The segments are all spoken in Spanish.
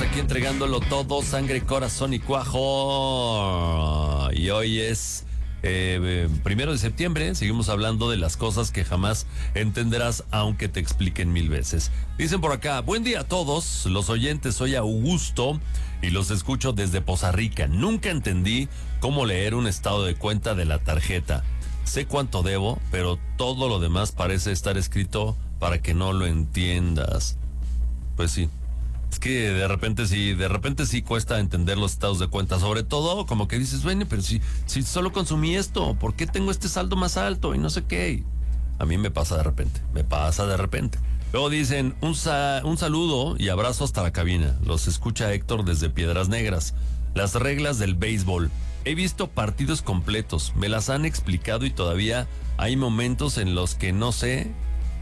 Estamos aquí entregándolo todo, sangre, corazón y cuajo. Y hoy es 1 de septiembre. Seguimos hablando de las cosas que jamás entenderás, aunque te expliquen 1000 veces. Dicen por acá: buen día a todos los oyentes, soy Augusto y los escucho desde Poza Rica. Nunca entendí cómo leer un estado de cuenta de la tarjeta. Sé cuánto debo, pero todo lo demás parece estar escrito para que no lo entiendas. Pues sí. Es que de repente sí cuesta entender los estados de cuenta, sobre todo como que dices, bueno, pero si solo consumí esto, ¿por qué tengo este saldo más alto? Y no sé qué. A mí me pasa de repente. Luego dicen, un saludo y abrazo hasta la cabina. Los escucha Héctor desde Piedras Negras. Las reglas del béisbol. He visto partidos completos, me las han explicado y todavía hay momentos en los que no sé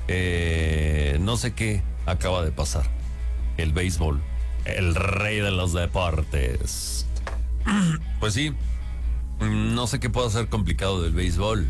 qué acaba de pasar. El béisbol, el rey de los deportes. Pues sí, no sé qué pueda ser complicado del béisbol.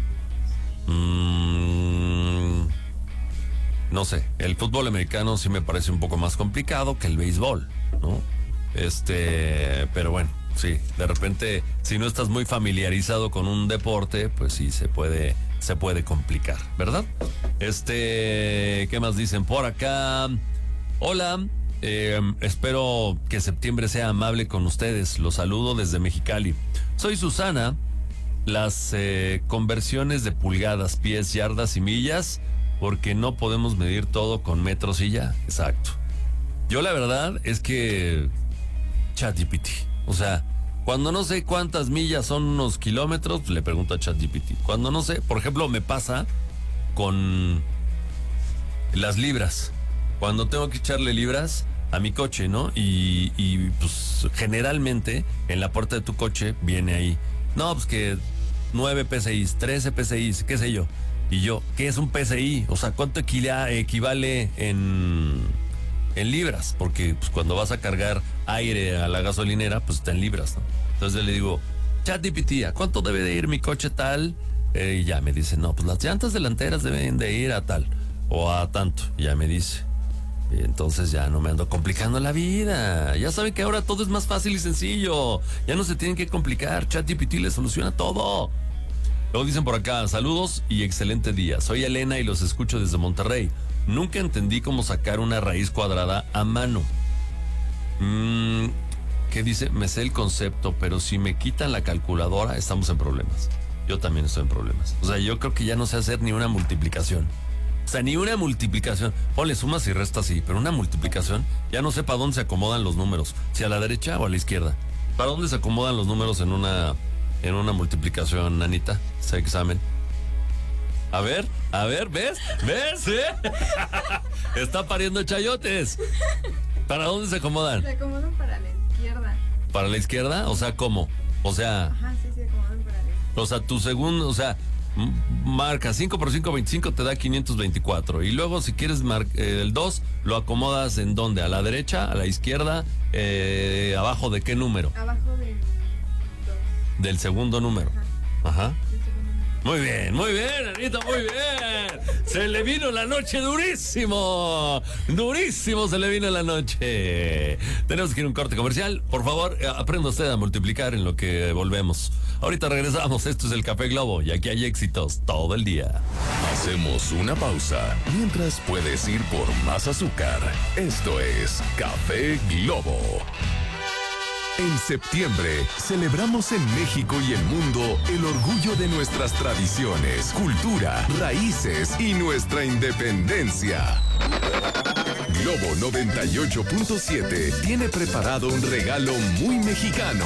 No sé, el fútbol americano sí me parece un poco más complicado que el béisbol, ¿no? Pero bueno, sí, de repente, si no estás muy familiarizado con un deporte, pues sí se puede complicar, ¿verdad? ¿Qué más dicen por acá? Hola. Espero que septiembre sea amable con ustedes. Los saludo desde Mexicali. Soy Susana. Las conversiones de pulgadas, pies, yardas y millas, porque no podemos medir todo con metros y ya. Exacto. Yo la verdad es que ChatGPT, o sea, cuando no sé cuántas millas son unos kilómetros, le pregunto a ChatGPT. Cuando no sé, por ejemplo, me pasa con las libras. Cuando tengo que echarle libras a mi coche, ¿no? Y pues generalmente en la puerta de tu coche viene ahí, no, pues que 9 PSIs, 13 PSIs, qué sé yo. Y yo, ¿qué es un PSI? O sea, ¿cuánto equivale en libras? Porque pues cuando vas a cargar aire a la gasolinera, pues está en libras, ¿no? Entonces le digo, ChatGPT, ¿a cuánto debe de ir mi coche tal? Y ya me dice, no, pues las llantas delanteras deben de ir a tal o a tanto. Y ya me dice. Y entonces ya no me ando complicando la vida. Ya saben que ahora todo es más fácil y sencillo. Ya no se tienen que complicar. ChatGPT le soluciona todo. Luego dicen por acá, saludos y excelente día. Soy Elena y los escucho desde Monterrey. Nunca entendí cómo sacar una raíz cuadrada a mano. ¿Qué dice? Me sé el concepto, pero si me quitan la calculadora, estamos en problemas. Yo también estoy en problemas. O sea, yo creo que ya no sé hacer ni una multiplicación. O sea, ni una multiplicación. Ponle sumas y restas, sí, pero una multiplicación, ya no sé para dónde se acomodan los números. Si a la derecha o a la izquierda. ¿Para dónde se acomodan los números en una multiplicación, Anita? Ese examen. A ver, ¿ves? Está pariendo chayotes. ¿Para dónde se acomodan? Se acomodan para la izquierda. ¿Para la izquierda? O sea, ¿cómo? O sea... Ajá, sí, se acomodan para la izquierda. O sea, tu segundo, o sea... Marca 5 por 5, 25, te da 524. Y luego si quieres el 2, lo acomodas ¿en dónde? ¿A la derecha? ¿A la izquierda? ¿Abajo de qué número? Abajo del 2. Del segundo número. Ajá. Del segundo número. Muy bien, Anita, muy bien. Se le vino la noche durísimo. Durísimo se le vino la noche. Tenemos que ir a un corte comercial. Por favor, aprenda usted a multiplicar en lo que volvemos. Ahorita regresamos. Esto es el Café Globo y aquí hay éxitos todo el día. Hacemos una pausa mientras puedes ir por más azúcar. Esto es Café Globo. En septiembre, celebramos en México y el mundo el orgullo de nuestras tradiciones, cultura, raíces y nuestra independencia. Globo 98.7 tiene preparado un regalo muy mexicano.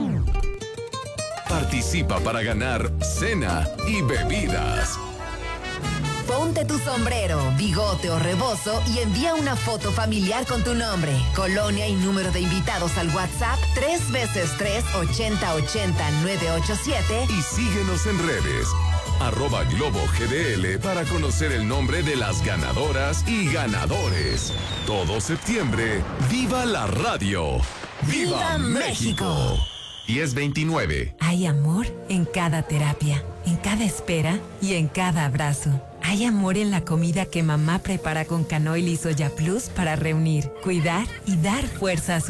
Participa para ganar cena y bebidas. Ponte tu sombrero, bigote o rebozo y envía una foto familiar con tu nombre, colonia y número de invitados al WhatsApp 3x3 8080-987 y síguenos en redes. @GloboGDL para conocer el nombre de las ganadoras y ganadores. Todo septiembre, ¡viva la radio! ¡Viva México! 1029. Hay amor en cada terapia, en cada espera y en cada abrazo. Hay amor en la comida que mamá prepara con Canoil y Soya Plus para reunir, cuidar y dar fuerza a su